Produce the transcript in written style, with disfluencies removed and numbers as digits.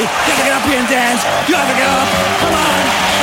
You have to get up here and dance. You have to get up. Come on.